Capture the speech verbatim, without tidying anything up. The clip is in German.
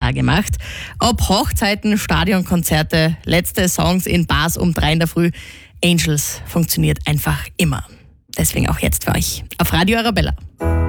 klar gemacht. Ob Hochzeiten, Stadionkonzerte, letzte Songs in Bars um drei in der Früh, Angels funktioniert einfach immer. Deswegen auch jetzt für euch auf Radio Arabella.